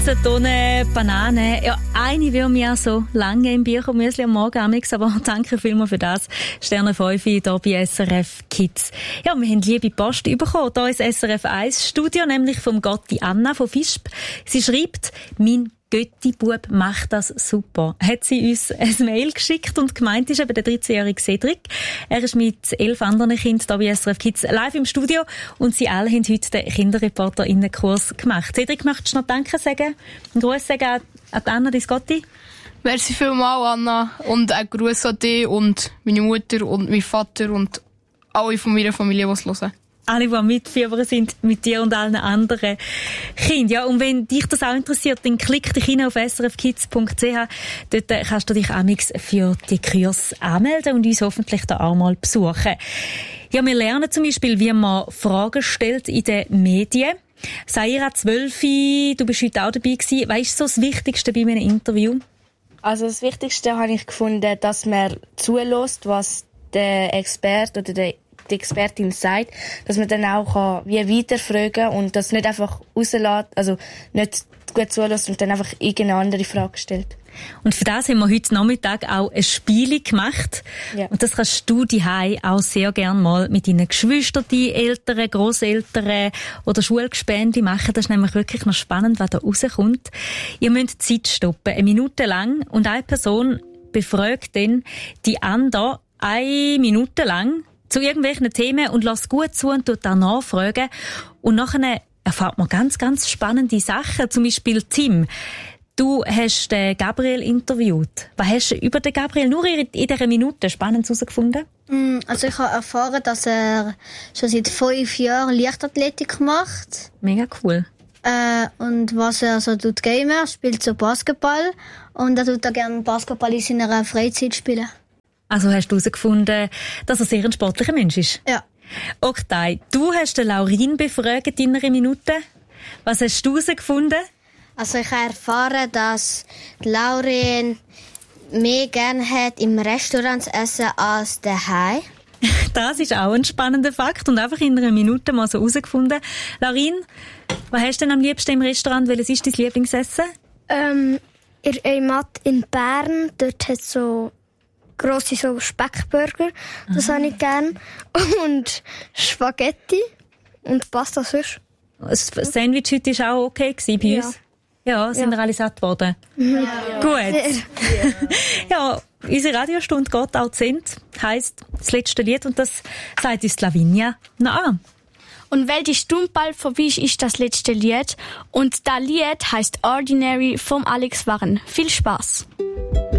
Nüsse, Tonnen, Bananen. Ja, eine will mir ja so lange im Büchermüsli am Morgen amix, aber danke vielmals für das. Sterne 5 hier bei SRF Kids. Ja, wir haben liebe Post bekommen, hier ins SRF 1 Studio, nämlich vom Gotti Anna von Visp. Sie schreibt, mein Götti-Bub macht das super. Hat sie uns ein Mail geschickt und gemeint ist eben der 13-jährige Cedric. Er ist mit 11 anderen Kindern hier bei SRF Kids live im Studio und sie alle haben heute den KinderreporterInnenkurs gemacht. Cedric, möchtest du noch Danke sagen? Einen Gruß sagen an Anna, dein Gotti? Merci vielmals, Anna. Und einen Gruß an dich und meine Mutter und meinen Vater und alle von meiner Familie, die es hören. Alle, die mitfiebern sind mit dir und allen anderen Kindern. Ja, und wenn dich das auch interessiert, dann klick dich hin auf srfkids.ch. Dort kannst du dich amix für die Kurs anmelden und uns hoffentlich da auch mal besuchen. Ja, wir lernen zum Beispiel, wie man Fragen stellt in den Medien. Saira, 12, du bist heute auch dabei gewesen. Was ist so das Wichtigste bei einem Interview? Also das Wichtigste habe ich gefunden, dass man zulässt, was der Experte oder die Expertin sagt, dass man dann auch wie weiterfragen kann und das nicht einfach rauslässt, also nicht gut zulässt und dann einfach irgendeine andere Frage stellt. Und für das haben wir heute Nachmittag auch ein Spiel gemacht. Ja. Und das kannst du daheim auch sehr gerne mal mit deinen Geschwistern, Eltern, Grosseltern oder Schulgespändi machen. Das ist nämlich wirklich noch spannend, was da rauskommt. Ihr müsst Zeit stoppen, 1 Minute lang, und eine Person befragt dann die andere 1 Minute lang zu irgendwelchen Themen und lässt gut zu und tut dann nachfragen. Und nachher erfahrt man ganz, ganz spannende Sachen. Zum Beispiel Tim. Du hast den Gabriel interviewt. Was hast du über den Gabriel nur in dieser Minute Spannendes herausgefunden? Also ich habe erfahren, dass er schon seit 5 Jahren Leichtathletik macht. Mega cool. Und was er so tut, gamen, spielt so Basketball. Und er tut auch gerne Basketball in seiner Freizeit spielen. Also hast du herausgefunden, dass er sehr ein sportlicher Mensch ist? Ja. Oktay, du hast den Laurin befragt in einer Minute. Was hast du herausgefunden? Also ich habe erfahren, dass Laurin mehr gerne hat, im Restaurant zu essen als daheim. Das ist auch ein spannender Fakt und einfach in einer Minute mal so herausgefunden. Laurin, was hast du denn am liebsten im Restaurant? Welches ist dein Lieblingsessen? In Heimat in Bern, dort hat es so grosse so Speckburger, das habe ich gern. Und Spaghetti und Pasta sonst. Das Sandwich heute war auch okay bei uns? Ja, sind wir alle satt geworden? Ja. Gut. Ja, unsere Radiostunde geht auch zu Ende. Heisst, das letzte Lied, und das sagt uns Lavinia noch an. Und weil die Stunde bald vorbei ist das letzte Lied. Und das Lied heisst Ordinary vom Alex Warren. Viel Spaß!